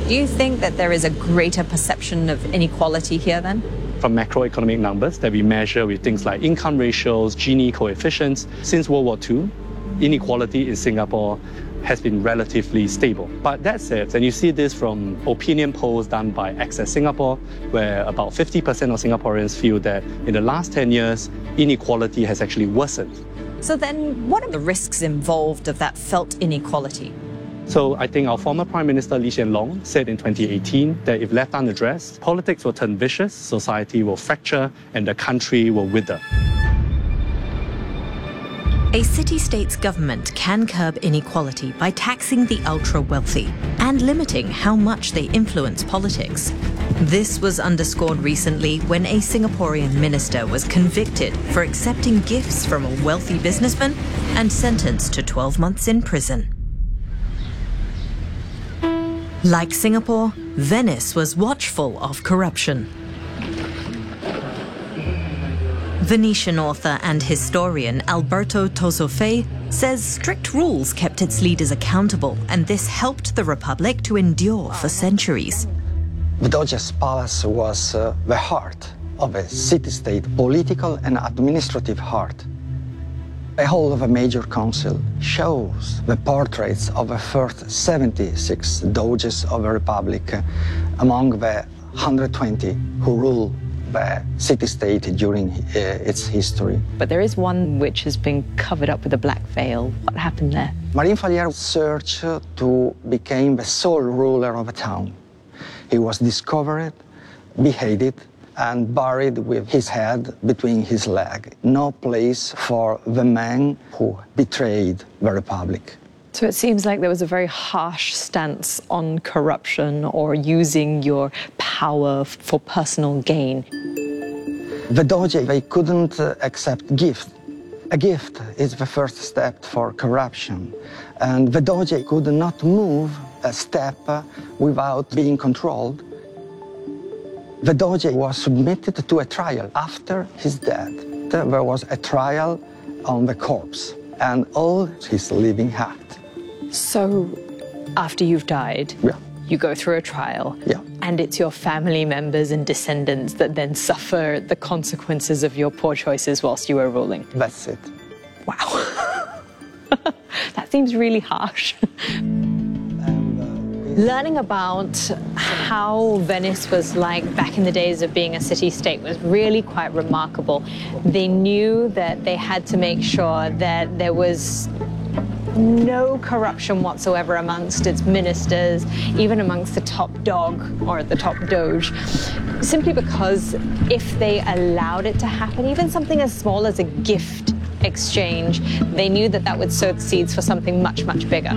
Do you think that there is a greater perception of inequality here then? From macroeconomic numbers that we measure with things like income ratios, Gini coefficients, since World War II, inequality in Singapore has been relatively stable. But that said, and you see this from opinion polls done by Access Singapore, where about 50% of Singaporeans feel that in the last 10 years, inequality has actually worsened. So then what are the risks involved of that felt inequality? So I think our former Prime Minister Lee Hsien Loong said in 2018 that if left unaddressed, politics will turn vicious, society will fracture, and the country will wither. A city-state's government can curb inequality by taxing the ultra-wealthy and limiting how much they influence politics. This was underscored recently when a Singaporean minister was convicted for accepting gifts from a wealthy businessman and sentenced to 12 months in prison. Like Singapore, Venice was watchful of corruption. Venetian author and historian Alberto Tosofei says strict rules kept its leaders accountable, and this helped the Republic to endure for centuries. The Doge's palace was the heart of a city-state, political and administrative heart. The whole of a major council shows the portraits of the first 76 Doges of the Republic among the 120 who ruled the city-state during its history. But there is one which has been covered up with a black veil. What happened there? Marine Fallière searched to become the sole ruler of a town. He was discovered, beheaded, and buried with his head between his legs. No place for the man who betrayed the Republic. So it seems like there was a very harsh stance on corruption or using your power for personal gain. The Doge, they couldn't accept gifts. A gift is the first step for corruption. And the Doge could not move a step without being controlled. The Doge was submitted to a trial after his death. There was a trial on the corpse and all his living act. So after you've died, you go through a trial, and it's your family members and descendants that then suffer the consequences of your poor choices whilst you were ruling. That's it. Wow. That seems really harsh. Learning about how Venice was like back in the days of being a city-state was really quite remarkable. They knew that they had to make sure that there was no corruption whatsoever amongst its ministers, even amongst the top dog or the top doge, simply because if they allowed it to happen, even something as small as a gift exchange, they knew that that would sow the seeds for something much, much bigger.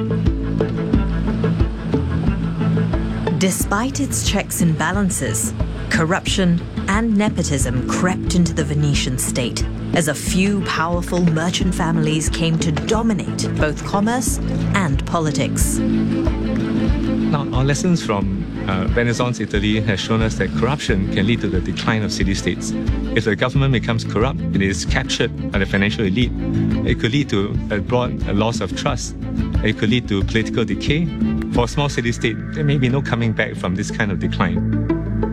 Despite its checks and balances, corruption and nepotism crept into the Venetian state as a few powerful merchant families came to dominate both commerce and politics. Now, our lessons from Renaissance Italy has shown us that corruption can lead to the decline of city-states. If the government becomes corrupt, it is captured by the financial elite. It could lead to a broad loss of trust. It could lead to political decay. For a small city-state, there may be no coming back from this kind of decline.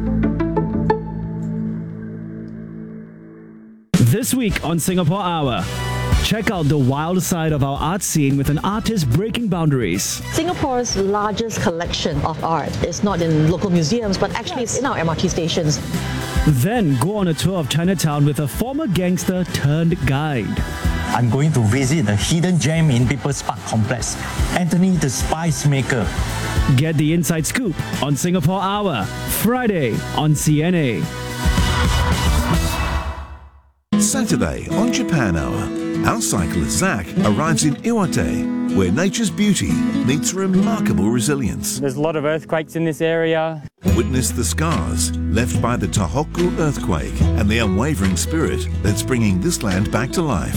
This week on Singapore Hour, check out the wild side of our art scene with an artist breaking boundaries. Singapore's largest collection of art is not in local museums, but actually it's in our MRT stations. Then go on a tour of Chinatown with a former gangster turned guide. I'm going to visit a hidden gem in People's Park Complex, Anthony the Spice Maker. Get the inside scoop on Singapore Hour, Friday on CNA. Saturday on Japan Hour, our cyclist Zach arrives in Iwate, where nature's beauty meets remarkable resilience. There's a lot of earthquakes in this area. Witness the scars left by the Tohoku earthquake and the unwavering spirit that's bringing this land back to life.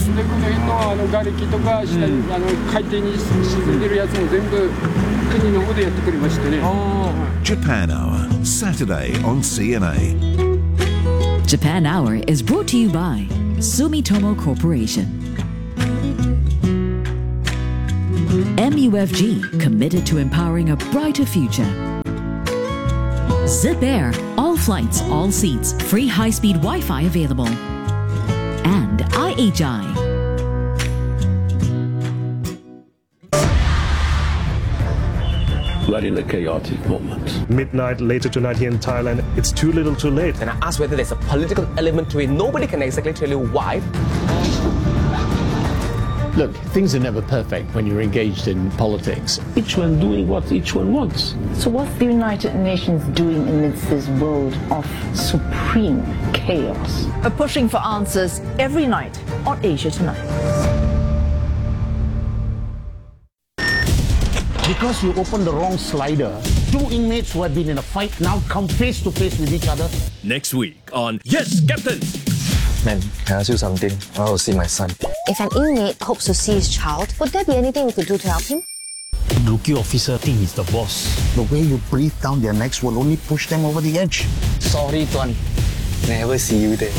Japan Hour, Saturday on CNA. Japan Hour is brought to you by Sumitomo Corporation. MUFG, committed to empowering a brighter future. Zip Air, all flights, all seats, free high-speed Wi-Fi available. And IHI. We're in a chaotic moment. Midnight later tonight here in Thailand, it's too little too late. And I asked whether there's a political element to it. Nobody can exactly tell you why. Look, things are never perfect when you're engaged in politics. Each one doing what each one wants. So what's the United Nations doing amidst this world of supreme chaos? We're pushing for answers every night on Asia Tonight. Because you opened the wrong slider, two inmates who have been in a fight now come face to face with each other. Next week on Yes, Captain! Man, can I ask you something? I want to see my son. If an inmate hopes to see his child, would there be anything we could do to help him? Rookie officer think he's the boss. The way you breathe down their necks will only push them over the edge. Sorry, Tuan. Never see you there.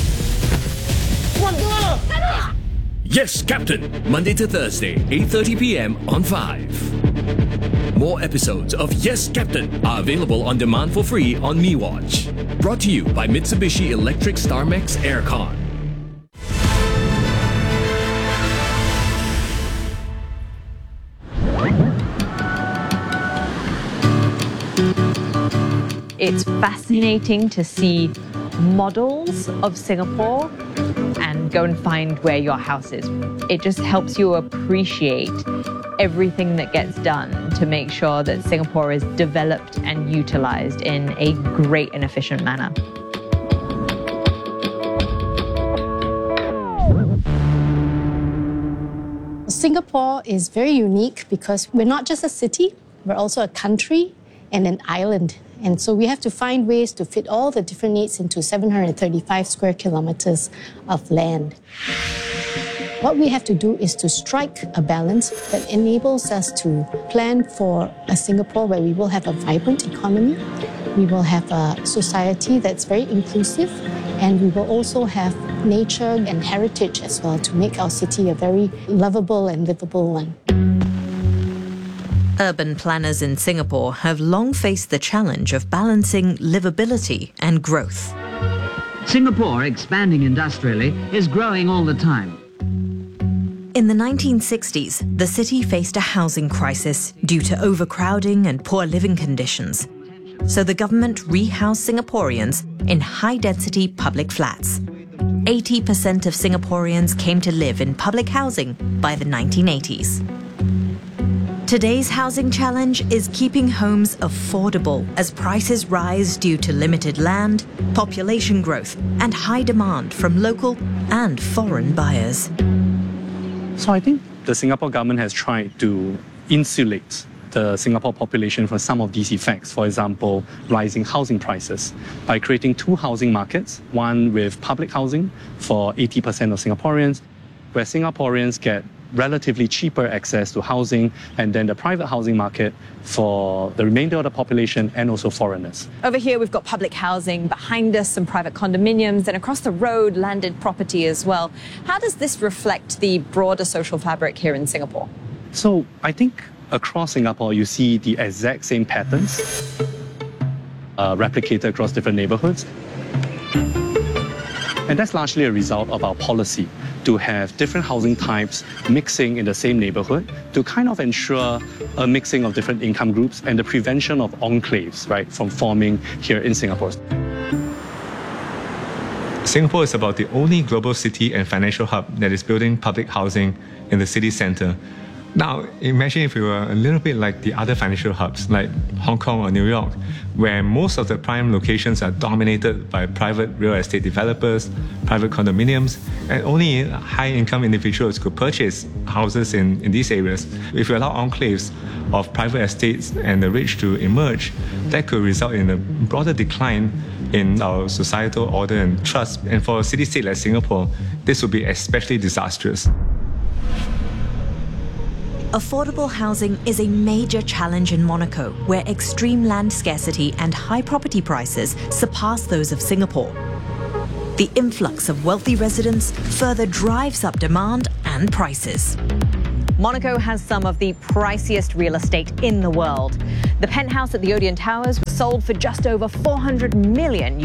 Yes, Captain! Monday to Thursday, 8:30 p.m. on 5. More episodes of Yes, Captain are available on demand for free on MeWatch. Brought to you by Mitsubishi Electric StarMax Aircon. It's fascinating to see models of Singapore and go and find where your house is. It just helps you appreciate everything that gets done to make sure that Singapore is developed and utilized in a great and efficient manner. Singapore is very unique because we're not just a city, we're also a country and an island. And so we have to find ways to fit all the different needs into 735 square kilometers of land. What we have to do is to strike a balance that enables us to plan for a Singapore where we will have a vibrant economy, we will have a society that's very inclusive, and we will also have nature and heritage as well to make our city a very lovable and livable one. Urban planners in Singapore have long faced the challenge of balancing livability and growth. Singapore, expanding industrially, is growing all the time. In the 1960s, the city faced a housing crisis due to overcrowding and poor living conditions. So the government rehoused Singaporeans in high-density public flats. 80% of Singaporeans came to live in public housing by the 1980s. Today's housing challenge is keeping homes affordable as prices rise due to limited land, population growth, and high demand from local and foreign buyers. So I think the Singapore government has tried to insulate the Singapore population from some of these effects. For example, rising housing prices by creating two housing markets, one with public housing for 80% of Singaporeans, where Singaporeans get relatively cheaper access to housing, and then the private housing market for the remainder of the population and also foreigners. Over here, we've got public housing, behind us some private condominiums, and across the road, landed property as well. How does this reflect the broader social fabric here in Singapore? So I think across Singapore, you see the exact same patterns replicated across different neighborhoods. And that's largely a result of our policy to have different housing types mixing in the same neighborhood to kind of ensure a mixing of different income groups and the prevention of enclaves, right, from forming here in Singapore. Singapore is about the only global city and financial hub that is building public housing in the city centre. Now, imagine if we were a little bit like the other financial hubs, like Hong Kong or New York, where most of the prime locations are dominated by private real estate developers, private condominiums, and only high-income individuals could purchase houses in these areas. If we allow enclaves of private estates and the rich to emerge, that could result in a broader decline in our societal order and trust. And for a city-state like Singapore, this would be especially disastrous. Affordable housing is a major challenge in Monaco, where extreme land scarcity and high property prices surpass those of Singapore. The influx of wealthy residents further drives up demand and prices. Monaco has some of the priciest real estate in the world. The penthouse at the Odeon Towers was sold for just over $400 million.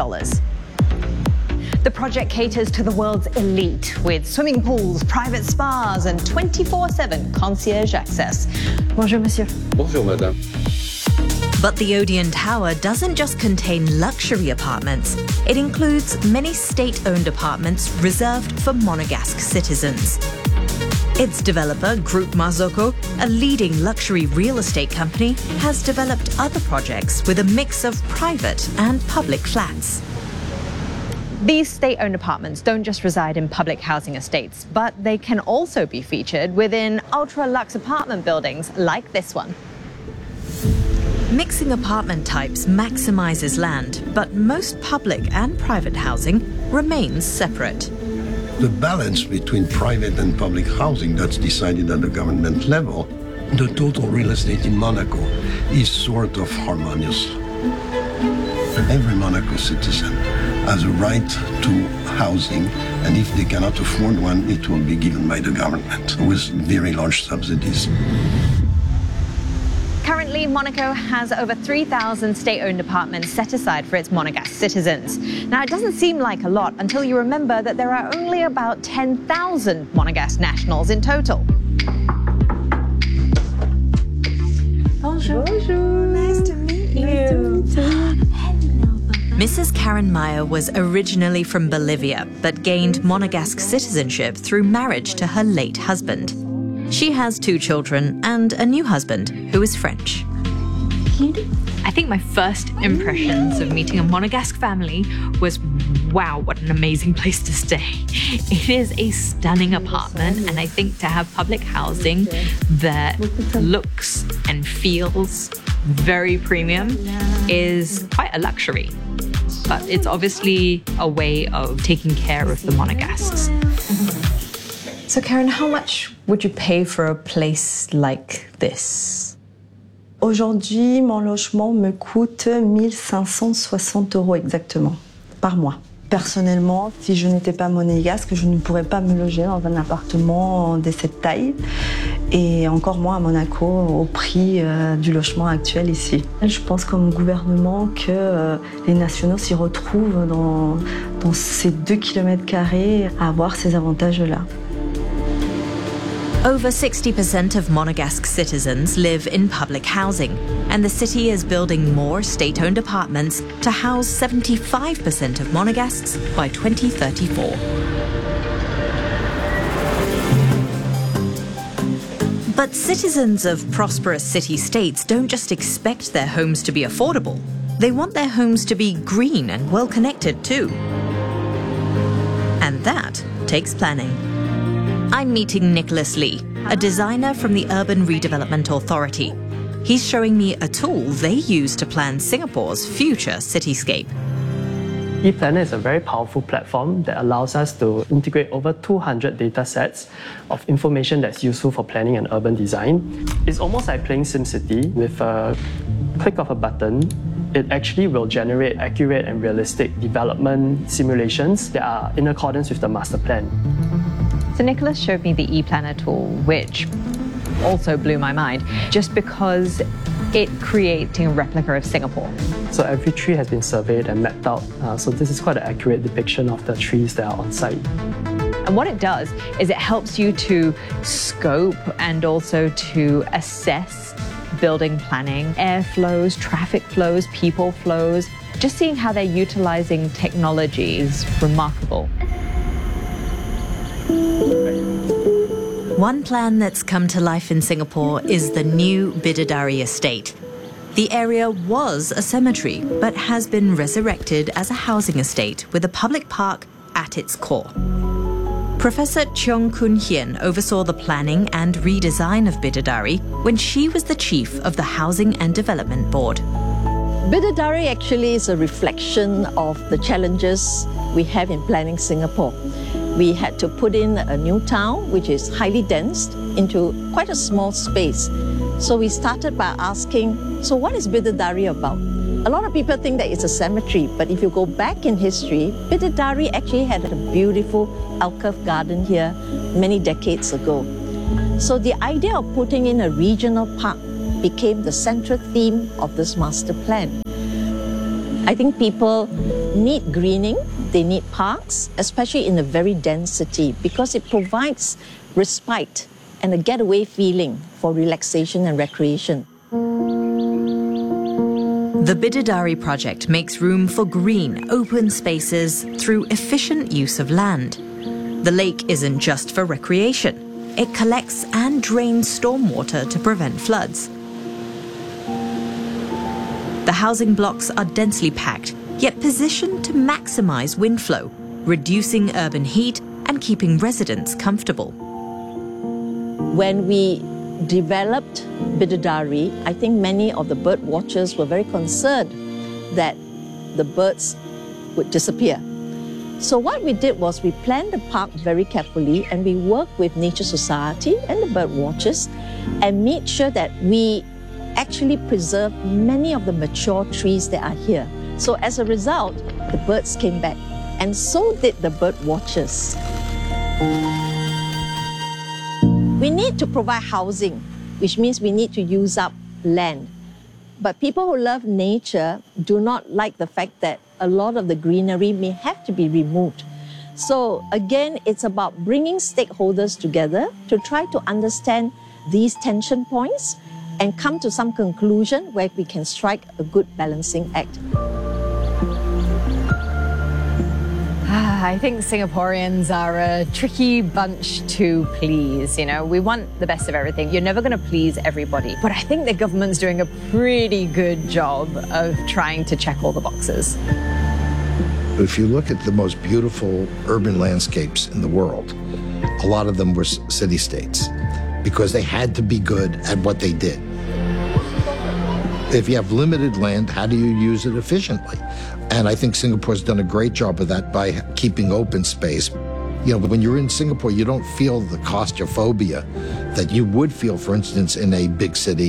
The project caters to the world's elite with swimming pools, private spas, and 24/7 concierge access. Bonjour, monsieur. Bonjour, madame. But the Odeon Tower doesn't just contain luxury apartments. It includes many state-owned apartments reserved for Monegasque citizens. Its developer, Groupe Marzocco, a leading luxury real estate company, has developed other projects with a mix of private and public flats. These state-owned apartments don't just reside in public housing estates, but they can also be featured within ultra-luxe apartment buildings like this one. Mixing apartment types maximizes land, but most public and private housing remains separate. The balance between private and public housing that's decided at the government level, the total real estate in Monaco is sort of harmonious. Every Monaco citizen has a right to housing, and if they cannot afford one, it will be given by the government with very large subsidies. Currently, Monaco has over 3,000 state-owned apartments set aside for its Monegasque citizens. Now, it doesn't seem like a lot until you remember that there are only about 10,000 Monegasque nationals in total. Bonjour. Bonjour. Nice to meet you. Mrs. Karen Meyer was originally from Bolivia, but gained Monegasque citizenship through marriage to her late husband. She has 2 children and a new husband who is French. I think my first impressions of meeting a Monegasque family was, wow, what an amazing place to stay. It is a stunning apartment, and I think to have public housing that looks and feels very premium is quite a luxury. But it's obviously a way of taking care of the Monegasques. So Karen, how much would you pay for a place like this? Aujourd'hui, mon logement me coûte 1 560 € exactement par mois. Personnellement, si je n'étais pas monégasque, je ne pourrais pas me loger dans un appartement de cette taille et encore moins à Monaco au prix du logement actuel ici. Je pense comme gouvernement que les nationaux s'y retrouvent dans ces 2 km² à avoir ces avantages-là. Over 60% of Monegasque citizens live in public housing, and the city is building more state-owned apartments to house 75% of Monegasques by 2034. But citizens of prosperous city-states don't just expect their homes to be affordable. They want their homes to be green and well-connected too. And that takes planning. I'm meeting Nicholas Lee, a designer from the Urban Redevelopment Authority. He's showing me a tool they use to plan Singapore's future cityscape. ePlanner is a very powerful platform that allows us to integrate over 200 data sets of information that's useful for planning and urban design. It's almost like playing SimCity. With a click of a button, it actually will generate accurate and realistic development simulations that are in accordance with the master plan. So Nicholas showed me the ePlanner tool, which also blew my mind, just because it creates a replica of Singapore. So every tree has been surveyed and mapped out, so this is quite an accurate depiction of the trees that are on site. And what it does is it helps you to scope and also to assess building planning, air flows, traffic flows, people flows. Just seeing how they're utilizing technology is remarkable. One plan that's come to life in Singapore is the new Bidadari estate. The area was a cemetery, but has been resurrected as a housing estate with a public park at its core. Professor Cheong Koon Hien oversaw the planning and redesign of Bidadari when she was the chief of the Housing and Development Board. Bidadari actually is a reflection of the challenges we have in planning Singapore. We had to put in a new town, which is highly dense, into quite a small space. So we started by asking, so what is Bidadari about? A lot of people think that it's a cemetery, but if you go back in history, Bidadari actually had a beautiful alcove garden here many decades ago. So the idea of putting in a regional park became the central theme of this master plan. I think people need greening, they need parks, especially in a very dense city, because it provides respite and a getaway feeling for relaxation and recreation. The Bidadari project makes room for green, open spaces through efficient use of land. The lake isn't just for recreation. It collects and drains stormwater to prevent floods. The housing blocks are densely packed, yet positioned to maximize wind flow, reducing urban heat and keeping residents comfortable. When we developed Bidadari, I think many of the bird watchers were very concerned that the birds would disappear. So what we did was we planned the park very carefully, and we worked with Nature Society and the bird watchers and made sure that we actually preserve many of the mature trees that are here. So as a result, the birds came back, and so did the bird watchers. We need to provide housing, which means we need to use up land. But people who love nature do not like the fact that a lot of the greenery may have to be removed. So again, it's about bringing stakeholders together to try to understand these tension points and come to some conclusion where we can strike a good balancing act. I think Singaporeans are a tricky bunch to please. You know, we want the best of everything. You're never going to please everybody. But I think the government's doing a pretty good job of trying to check all the boxes. If you look at the most beautiful urban landscapes in the world, a lot of them were city-states because they had to be good at what they did. If you have limited land, how do you use it efficiently? And I think Singapore's done a great job of that by keeping open space. You know, when you're in Singapore, you don't feel the claustrophobia that you would feel, for instance, in a big city.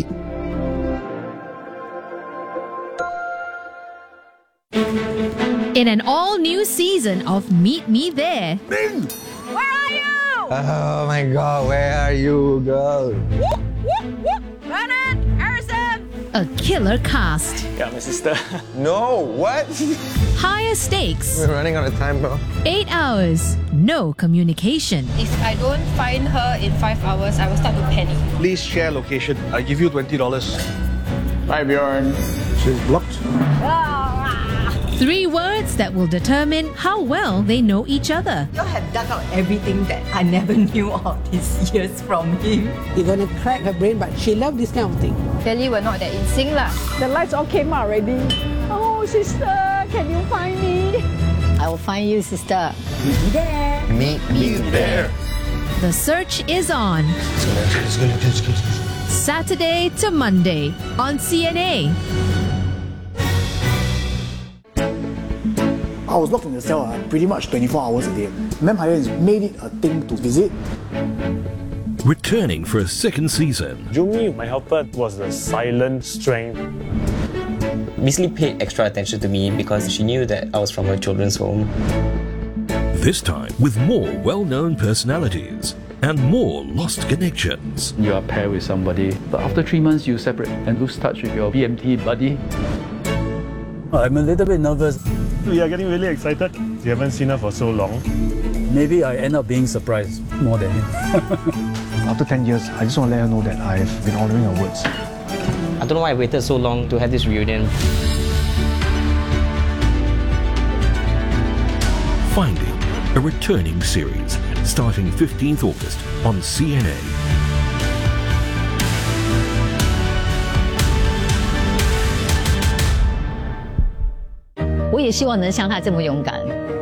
In an all-new season of Meet Me There. Ming! Where are you? Oh my God, where are you, girl? Whoop, whoop, whoop. Bernard, Harrison. A killer cast. Got my sister. No, what? Higher stakes. We're running out of time, bro. 8 hours. No communication. If I don't find her in 5 hours, I will start to panic. Please share location. I give you $20. Bye, Bjorn. She's blocked. 3 words that will determine how well they know each other. You have dug out everything that I never knew of these years from him. You're gonna crack her brain, but she loved this kind of thing. Clearly, we're not that in sync lah. The lights all came out already. Oh, sister, can you find me? I will find you, sister. Meet me there. Meet me there. The search is on. Saturday to Monday on CNA. I was locked in the cell pretty much 24 hours a day. Ma'am Haya has made it a thing to visit. Returning for a second season. Jumi, my helper, was the silent strength. Basically paid extra attention to me because she knew that I was from a children's home. This time with more well-known personalities and more lost connections. You are paired with somebody, but after 3 months you separate and lose touch with your BMT buddy. I'm a little bit nervous. We are getting really excited. We haven't seen her for so long. Maybe I end up being surprised more than him. After 10 years, I just want to let her know that I've been honoring her words. I don't know why I waited so long to have this reunion. Finding, a returning series, starting 15th August on CNA. 我也希望能像他这么勇敢。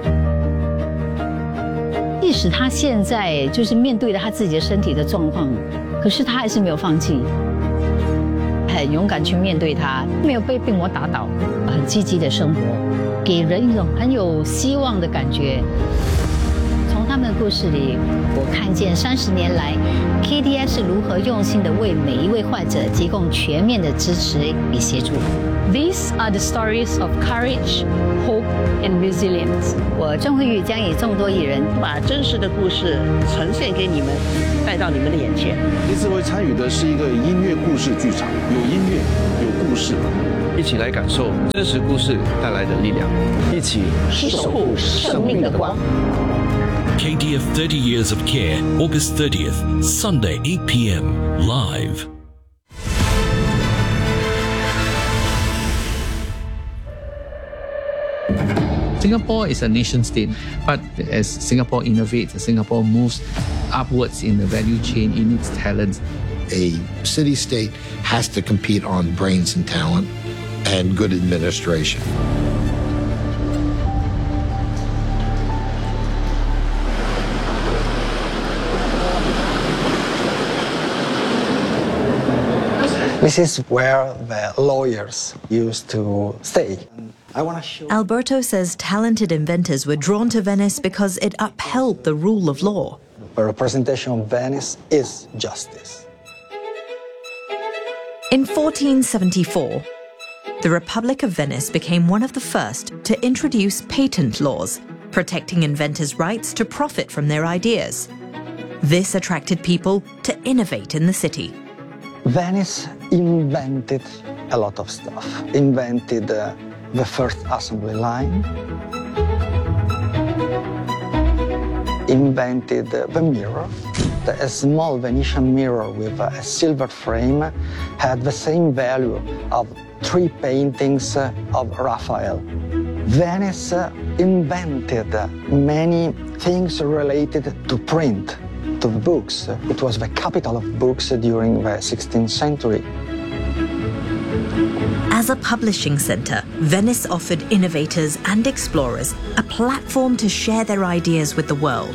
即使他现在就是面对了他自己的身体的状况，可是他还是没有放弃，很勇敢去面对他，没有被病魔打倒，很积极的生活，给人一种很有希望的感觉。从他们的故事里，我看见30年来 KDI 是如何用心的为每一位患者提供全面的支持与协助。These are the stories of courage, hope, and resilience. 我郑慧玉将以众多艺人把真实的故事呈现给你们，带到你们的眼前。 这次会参与的是一个音乐故事剧场，有音乐，有故事。 一起来感受真实故事带来的力量， 一起守护生命的光。 KTF 30 Years of Care, August 30th, Sunday, 8 p.m. live. Singapore is a nation state, but as Singapore innovates, as Singapore moves upwards in the value chain in its talents, a city-state has to compete on brains and talent and good administration. This is where the lawyers used to stay. I want to show. Alberto says talented inventors were drawn to Venice because it upheld the rule of law. A representation of Venice is justice. In 1474, the Republic of Venice became one of the first to introduce patent laws, protecting inventors' rights to profit from their ideas. This attracted people to innovate in the city. Venice invented a lot of stuff. Invented the first assembly line. Invented the mirror. A small Venetian mirror with a silver frame had the same value of 3 paintings of Raphael. Venice invented many things related to print, to books. It was the capital of books during the 16th century. As a publishing center, Venice offered innovators and explorers a platform to share their ideas with the world.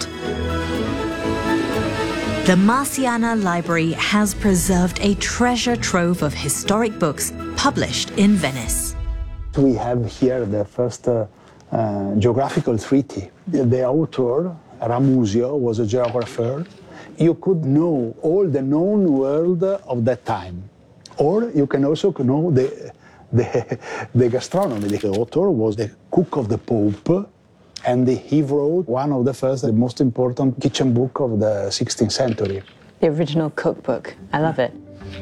The Marciana Library has preserved a treasure trove of historic books published in Venice. We have here the first geographical treaty. The author, Ramusio, was a geographer. You could know all the known world of that time. Or you can also know the gastronomy. The author was the cook of the Pope, and he wrote one of the most important kitchen book of the 16th century. The original cookbook. I love it.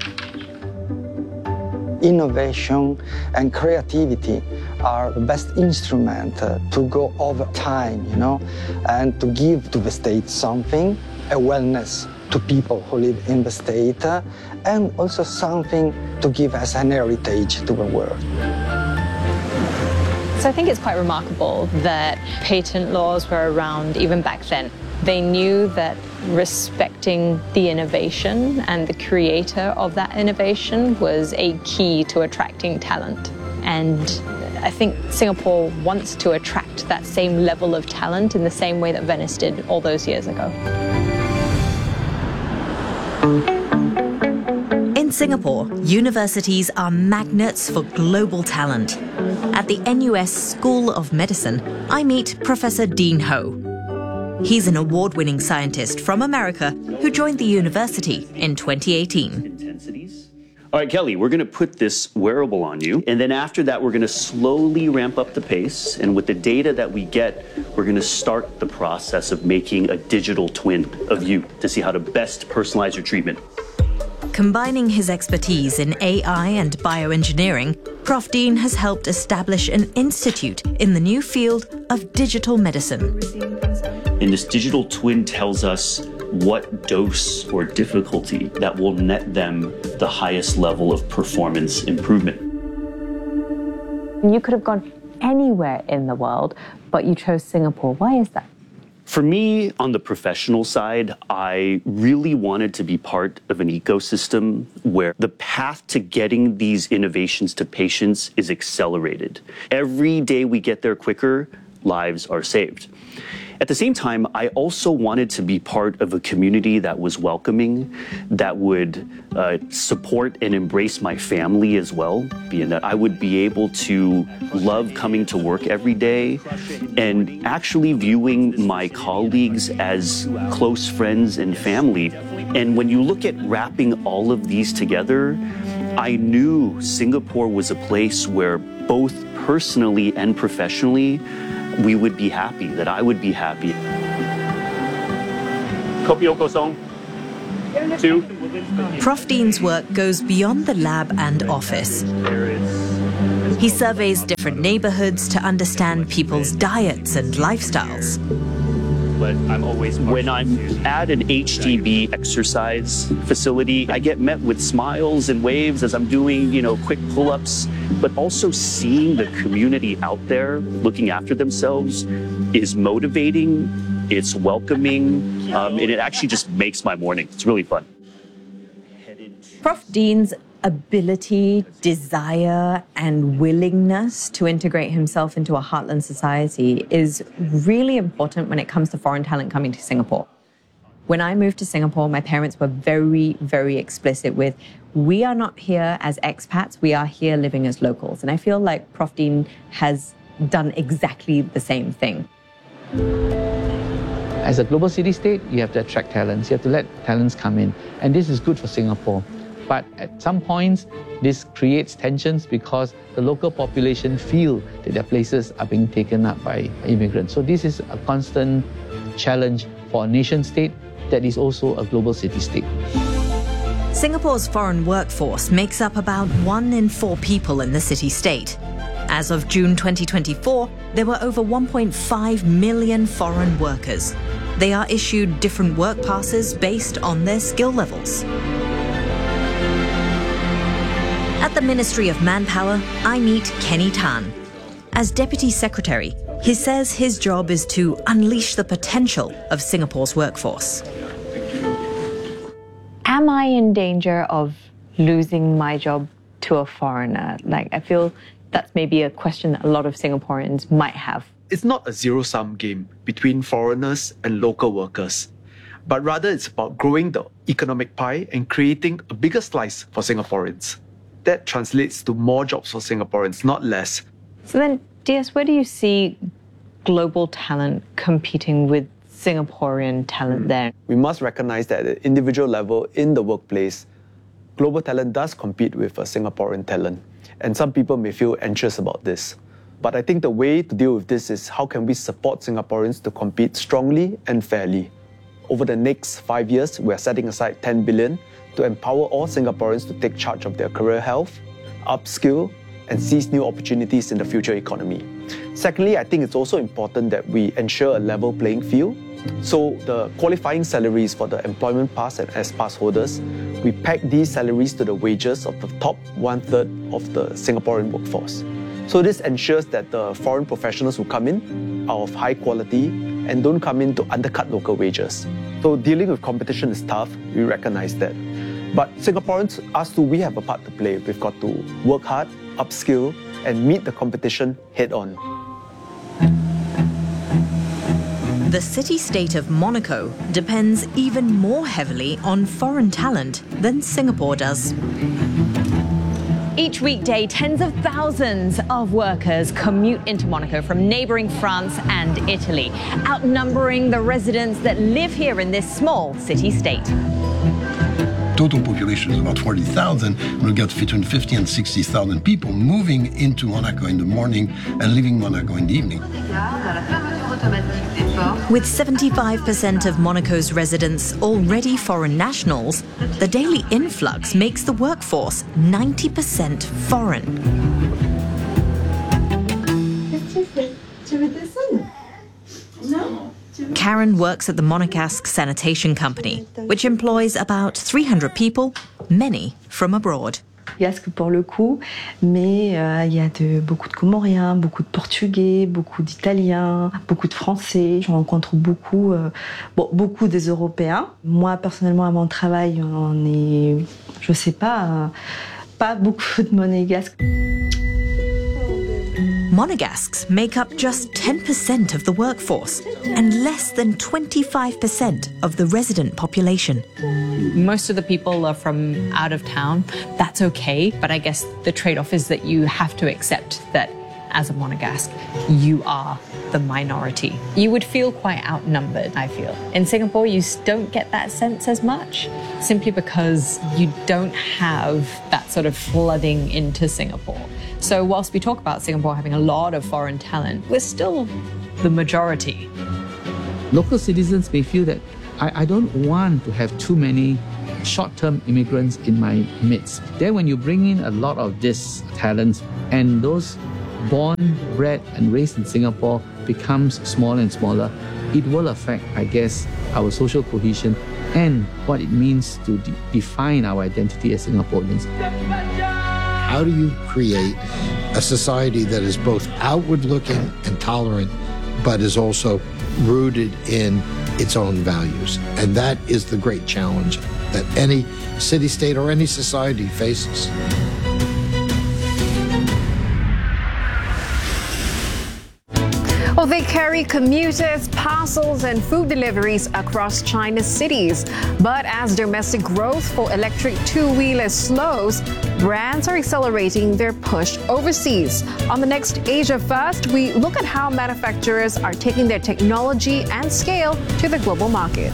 Innovation and creativity are the best instrument to go over time, and to give to the state something, a wellness to people who live in the state, and also something to give as an heritage to the world. So I think it's quite remarkable that patent laws were around even back then. They knew that respecting the innovation and the creator of that innovation was a key to attracting talent. And I think Singapore wants to attract that same level of talent in the same way that Venice did all those years ago. In Singapore, universities are magnets for global talent. At the NUS School of Medicine, I meet Professor Dean Ho. He's an award-winning scientist from America who joined the university in 2018. All right, Kelly, we're going to put this wearable on you, and then after that, we're going to slowly ramp up the pace, and with the data that we get, we're going to start the process of making a digital twin of you to see how to best personalize your treatment. Combining his expertise in AI and bioengineering, Prof. Dean has helped establish an institute in the new field of digital medicine. And this digital twin tells us what dose or difficulty that will net them the highest level of performance improvement. You could have gone anywhere in the world, but you chose Singapore. Why is that? For me, on the professional side, I really wanted to be part of an ecosystem where the path to getting these innovations to patients is accelerated. Every day we get there quicker, lives are saved. At the same time, I also wanted to be part of a community that was welcoming, that would support and embrace my family as well, being that I would be able to love coming to work every day and actually viewing my colleagues as close friends and family. And when you look at wrapping all of these together, I knew Singapore was a place where both personally and professionally, we would be happy, that I would be happy. Kopioko song. 2. Prof. Dean's work goes beyond the lab and office. He surveys different neighborhoods to understand people's diets and lifestyles. But when I'm at an HDB exercise facility, I get met with smiles and waves as I'm doing, quick pull-ups. But also seeing the community out there looking after themselves is motivating, it's welcoming, and it actually just makes my morning. It's really fun. Prof. Dean's ability, desire, and willingness to integrate himself into a heartland society is really important when it comes to foreign talent coming to Singapore. When I moved to Singapore, my parents were very, very explicit with, we are not here as expats, we are here living as locals. And I feel like Prof. Dean has done exactly the same thing. As a global city-state, you have to attract talents. You have to let talents come in. And this is good for Singapore. But at some points, this creates tensions because the local population feel that their places are being taken up by immigrants. So this is a constant challenge for a nation-state that is also a global city-state. Singapore's foreign workforce makes up about 1 in 4 people in the city-state. As of June 2024, there were over 1.5 million foreign workers. They are issued different work passes based on their skill levels. At the Ministry of Manpower, I meet Kenny Tan. As Deputy Secretary, he says his job is to unleash the potential of Singapore's workforce. Am I in danger of losing my job to a foreigner? I feel that's maybe a question that a lot of Singaporeans might have. It's not a zero-sum game between foreigners and local workers, but rather it's about growing the economic pie and creating a bigger slice for Singaporeans. That translates to more jobs for Singaporeans, not less. So then, DS, where do you see global talent competing with Singaporean talent there? We must recognize that at the individual level in the workplace, global talent does compete with a Singaporean talent. And some people may feel anxious about this. But I think the way to deal with this is how can we support Singaporeans to compete strongly and fairly. Over the next 5 years, we are setting aside 10 billion to empower all Singaporeans to take charge of their career health, upskill, and seize new opportunities in the future economy. Secondly, I think it's also important that we ensure a level playing field. So the qualifying salaries for the employment pass and S-pass holders, we peg these salaries to the wages of the top 1/3 of the Singaporean workforce. So this ensures that the foreign professionals who come in are of high quality and don't come in to undercut local wages. So dealing with competition is tough, we recognize that. But Singaporeans, us too, we have a part to play. We've got to work hard, upskill, and meet the competition head on. The city-state of Monaco depends even more heavily on foreign talent than Singapore does. Each weekday, tens of thousands of workers commute into Monaco from neighboring France and Italy, outnumbering the residents that live here in this small city-state. Total population is about 40,000. We'll get between 50 and 60,000 people moving into Monaco in the morning and leaving Monaco in the evening. With 75% of Monaco's residents already foreign nationals, the daily influx makes the workforce 90% foreign. Karen works at the Monegasque Sanitation Company, which employs about 300 people, many from abroad. Yasque pour le coup, mais il y a beaucoup de Comoriens, beaucoup de Portugais, beaucoup d'Italiens, beaucoup de Français. Je rencontre beaucoup des Européens. Moi, personnellement, à mon travail, on est, je sais pas beaucoup de Monégasques. Monegasques make up just 10% of the workforce and less than 25% of the resident population. Most of the people are from out of town. That's okay, but I guess the trade-off is that you have to accept that as a Monegasque, you are the minority. You would feel quite outnumbered, I feel. In Singapore, you don't get that sense as much, simply because you don't have that sort of flooding into Singapore. So whilst we talk about Singapore having a lot of foreign talent, we're still the majority. Local citizens may feel that I don't want to have too many short-term immigrants in my midst. Then when you bring in a lot of these talents and those born, bred and raised in Singapore becomes smaller and smaller, it will affect, I guess, our social cohesion and what it means to define our identity as Singaporeans. How do you create a society that is both outward-looking and tolerant, but is also rooted in its own values? And that is the great challenge that any city-state or any society faces. Well, they carry commuters, parcels, and food deliveries across China's cities. But as domestic growth for electric two-wheelers slows, brands are accelerating their push overseas. On the next Asia First, we look at how manufacturers are taking their technology and scale to the global market.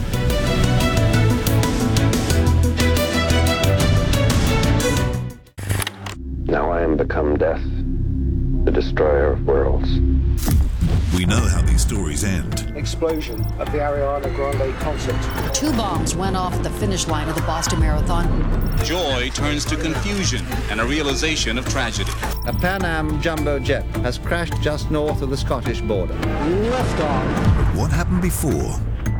Now I am become death, the destroyer of worlds. We know how these stories end. Explosion at the Ariana Grande concert. 2 bombs went off at the finish line of the Boston Marathon. Joy turns to confusion and a realization of tragedy. A Pan Am jumbo jet has crashed just north of the Scottish border. Liftoff. But what happened before?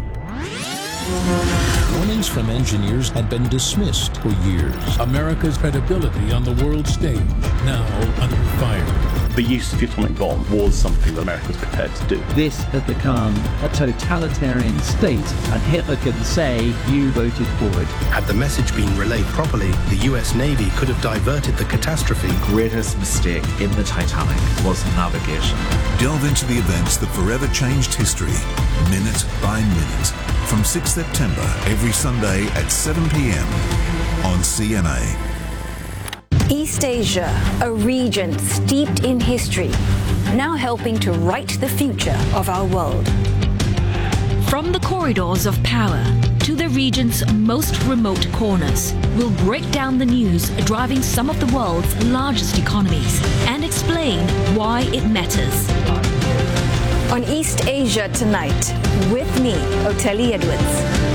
Warnings from engineers had been dismissed for years. America's credibility on the world stage now under fire. The use of the atomic bomb was something that America was prepared to do. This has become a totalitarian state, and Hitler could say, you voted for it. Had the message been relayed properly, the US Navy could have diverted the catastrophe. The greatest mistake in the Titanic was navigation. Delve into the events that forever changed history, minute by minute. From 6th September, every Sunday at 7 p.m. on CNA. East Asia, a region steeped in history, now helping to write the future of our world. From the corridors of power to the region's most remote corners, we'll break down the news driving some of the world's largest economies and explain why it matters. On East Asia Tonight, with me, Oteli Edwards.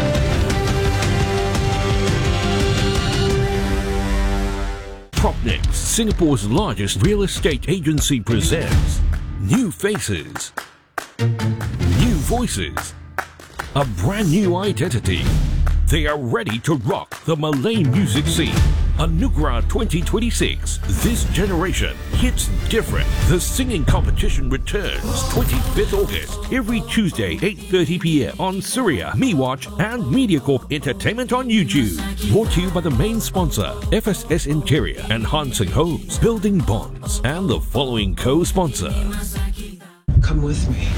Propnex, Singapore's largest real estate agency, presents new faces, new voices, a brand new identity. They are ready to rock the Malay music scene. Anugerah 2026. This generation hits different. The singing competition returns 25th August, every Tuesday, 8:30 p.m. on Surya, MeWatch, and MediaCorp Entertainment on YouTube. Brought to you by the main sponsor, FSS Interior and Hansing Homes, Building Bonds, and the following co-sponsor. Come with me.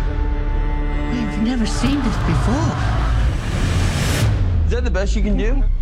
I've never seen this before. Is that the best you can do?